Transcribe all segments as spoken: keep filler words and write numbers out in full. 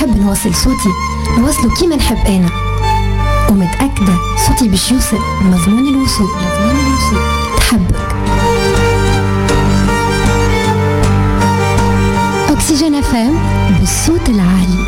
نحب نوصل صوتي نوصله كيما نحب أنا، ومتأكدة صوتي باش يوصل مضمون الوصول. مضمون الوصول تحبك. أكسجين اف ام بالصوت العالي.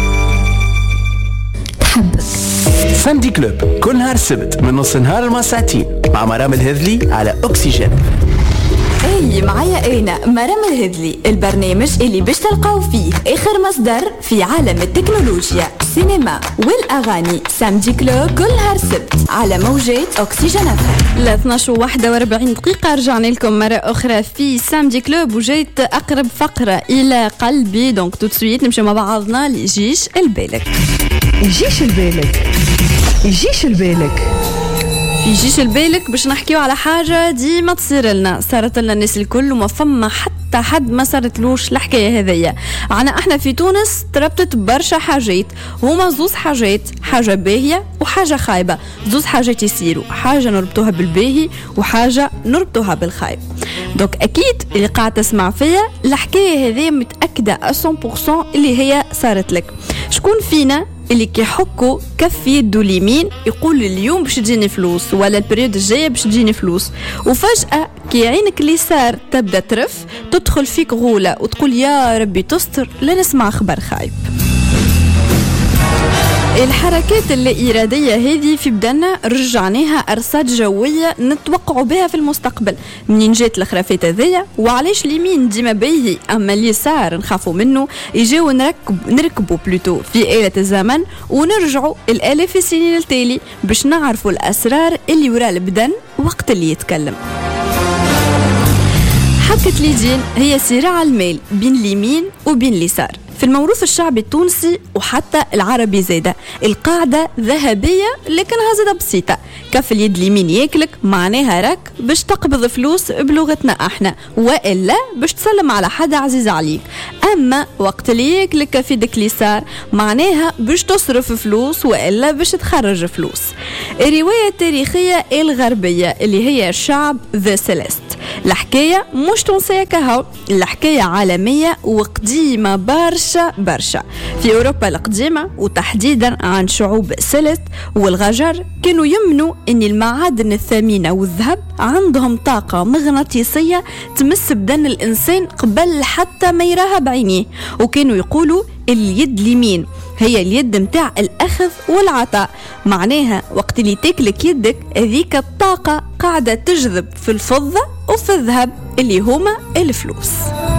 تحبك. سامدي كلوب كل نهار السبت من نص نهار لما ساعتين مع مرام الهذلي على أكسجين. اي معايا انا مرام الهذلي، البرنامج اللي باش تلقاو فيه اخر مصدر في عالم التكنولوجيا، السينما والاغاني. سامدي كلوب كل نهار سبت على موجات أكسجين اف ام. لا اثناش وواحدة واربعين دقيقة رجعنا لكم مرة أخرى في سامدي كلوب، وجيت أقرب فقرة إلى قلبي. دونك تو تسويت نمشي مع بعضنا لجيش البالك. جيش البالك جيش البالك في جيش البالك باش نحكيو على حاجة ديما تصير لنا، صارت لنا الناس الكل وما فما حتى حد ما صارتلوش الحكاية هذية. عنا احنا في تونس تربطت برشا حاجات، هما زوز حاجات، حاجة باهية وحاجة خايبة. زوز حاجات يصيروا، حاجة نربطوها بالباهي وحاجة نربطوها بالخايب. دوك اكيد اللي قاعد تسمع فيا الحكاية هذه متأكدة مية بالمية اللي هي صارت لك. شكون فينا اللي كيحكوا كف يده اليمين يقول اليوم باش تجيني فلوس ولا البريود الجايه باش تجيني فلوس، وفجأة كي عينك اليسار تبدا ترف تدخل فيك غولة وتقول يا ربي تستر لا نسمع خبر خايب. الحركات اللي إرادية هذه في بدنا رجعناها أرصاد جوية نتوقعوا بها في المستقبل. منين جات الخرافات هذيا وعلاش اليمين ديما باهي أما اليسار نخافوا منه؟ يجيو نركب نركبوا بلوتو في آلة الزمن ونرجعوا الآلاف السنين التالي باش نعرفوا الأسرار اللي وراء البدن وقت اللي يتكلم. حكة اليدين هي صراع المال بين اليمين وبين اليسار في الموروث الشعبي التونسي وحتى العربي زاده. القاعدة ذهبية لكنها زاده بسيطة، كف اليد اليمين ياكلك معناها راك باش تقبض فلوس بلغتنا احنا، وإلا باش تسلم على حدا عزيز عليك. أما وقت اللي ياكلك كف يدك اليسار معناها باش تصرف فلوس وإلا باش تخرج فلوس. الرواية التاريخية الغربية اللي هي الشعب ذا سيليست، الحكاية مش تونسية كهو، الحكاية عالمية وقديمة برشا برشا. في أوروبا القديمة وتحديدا عن شعوب سيليست والغجر كانوا يمنوا أن المعادن الثمينة والذهب عندهم طاقة مغناطيسية تمس بدن الإنسان قبل حتى ما يراها بعينيه، وكانوا يقولوا اليد اليمين هي اليد متاع الأخذ والعطاء. معناها وقت اللي تاكلك يدك هذيك الطاقة قاعدة تجذب في الفضة وفي الذهب اللي هما الفلوس.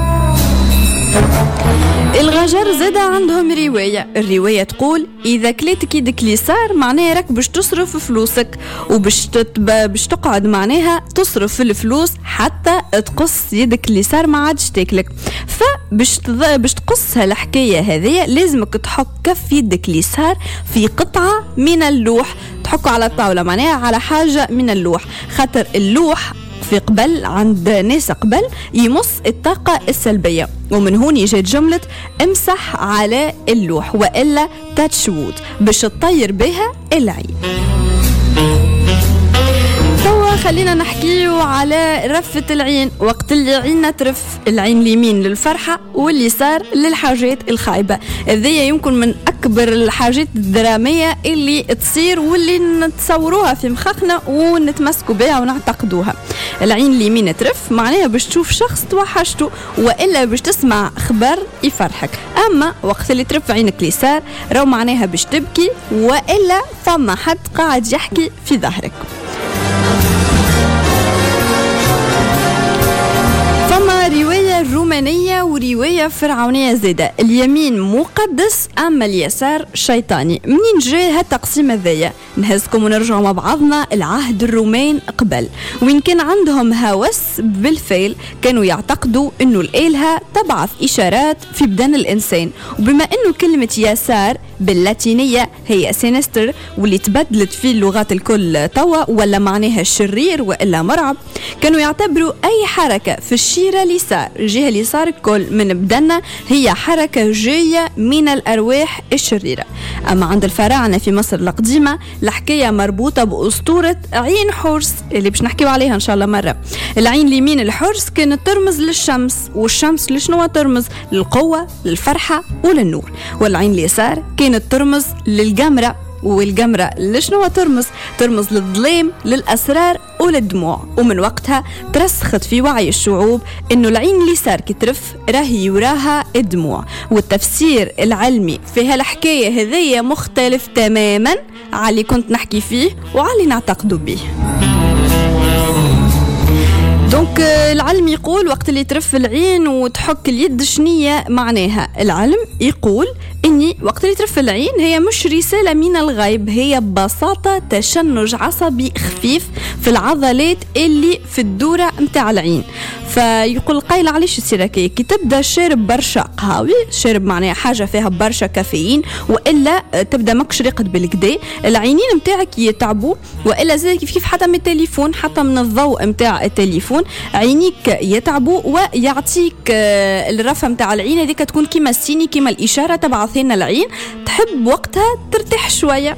الغجر زاد عندهم رواية، الرواية تقول إذا كليتك يدك اليسار معناها راك باش تصرف فلوسك وباش باش تقعد معناها تصرف الفلوس حتى تقص يدك اليسار ما عادش تاكلك. فباش باش تقص هالحكاية هذه لازمك تحك كف يدك اليسار في قطعة من اللوح، تحكوا على الطاولة معناها على حاجة من اللوح، خاطر اللوح في قبل عند ناس قبل يمص الطاقة السلبية، ومن هون يجي جملة امسح على اللوح وإلا تاتشوود باش تطير بها العين. توا خلينا نحكيو على رفة العين. وقت اللي عيننا ترف، العين اليمين للفرحة واليسار للحاجات الخايبة. هذه يمكن من أكبر الحاجات الدرامية اللي تصير واللي نتصوروها في مخاخنا ونتمسكوا بها ونعتقدوها. العين اليمين ترف معناها باش تشوف شخص توحشته وإلا باش تسمع خبر يفرحك. أما وقت اللي ترف عينك اليسار رو معناها باش تبكي وإلا فما حد قاعد يحكي في ظهرك. رواية رومانية ورواية فرعونية زادة، اليمين مقدس أما اليسار شيطاني. منين جاي هالتقسيم هذايا؟ نهزكم ونرجعوا مع بعضنا العهد الرومان قبل، وين كان عندهم هوس بالفعل كانوا يعتقدوا انه الآلهة تبعث إشارات في بدن الإنسان، وبما انه كلمة يسار باللاتينية هي سينستر واللي تبدلت في اللغات الكل توا ولا معناها الشرير وإلا مرعب، كانوا يعتبروا أي حركة في الشيرة اليسار الجهة اليسار الكل الكل من بدنا هي حركة جاية من الأرواح الشريرة. أما عند الفراعنة في مصر القديمة الحكاية مربوطة بأسطورة عين حورس اللي باش نحكيو عليها إن شاء الله مرة. العين اليمين الحورس كانت ترمز للشمس، والشمس لشنو ترمز؟ للقوة، للفرحة وللنور. والعين اليسار كانت ترمز للجمرة، والجمرة لشنو ترمز؟ ترمز للظلام، للأسرار وللدموع. ومن وقتها ترسخت في وعي الشعوب إنه العين اليسار كترف راهي يراها الدموع. والتفسير العلمي في هالحكاية هذية مختلف تماما على اللي كنت نحكي فيه وعلى اللي نعتقدوا به. دونك العلم يقول وقت اللي ترف العين وتحك اليد شنية معناها؟ العلم يقول إني وقت اللي ترف العين هي مش رسالة من الغيب، هي ببساطة تشنج عصبي خفيف في العضلات اللي في الدورة متاع العين. فيقول قايل علاش يصير هكا؟ كي تبدا شارب برشا قهوي، شارب معناها حاجة فيها برشا كافيين، وإلا تبدا ماكش راقد بالكدا، العينين متاعك يتعبوا، وإلا زي كيف حتى من التليفون، حتى من الضوء متاع التليفون عينيك يتعبوا، ويعطيك الرفة متاع العين هذيك تكون كيما السيني، كيما الإشارة تبعث لنا العين، تحب وقتها ترتاح شوية.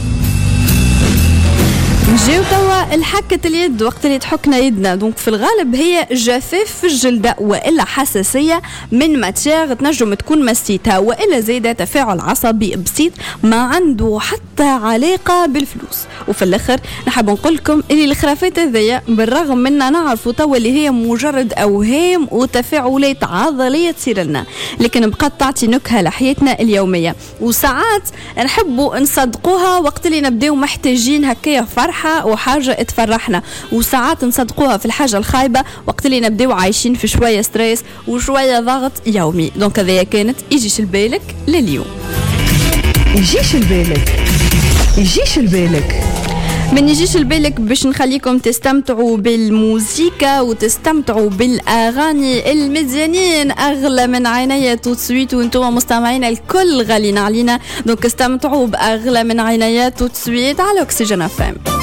نجيو توا الحكة اليد وقت اللي تحكنا يدنا، دونك في الغالب هي جفاف في الجلدة، وإلا حساسية من ماتيغ تنجم تكون مسيتها، وإلا زيادة تفاعل عصبي بسيط ما عنده حتى علاقة بالفلوس. وفي الآخر نحب نقول لكم اللي الخرافات هذيا بالرغم منا نعرفوا توا اللي هي مجرد أوهام وتفاعلات عضلية تصير لنا، لكن بقات تعطي نكهة لحياتنا اليومية، وساعات نحبوا نصدقوها وقت اللي نبداو محتاجين هكايا فرحة وحاجة تفرحنا، وساعات نصدقوها في الحاجة الخايبة وقت اللي نبداو عايشين في شوية ستريس وشوية ضغط يومي. دونك هذه كانت يجيش البالك لليوم. يجيش البالك يجيش البالك من يجيش البالك باش نخليكم تستمتعوا بالموسيقى وتستمتعوا بالأغاني المزيانين أغلى من عينيا توتسويت، وانتم مستمعين الكل غالين علينا، دونك استمتعوا بأغلى من عينيا توتسويت على أكسجين اف ام.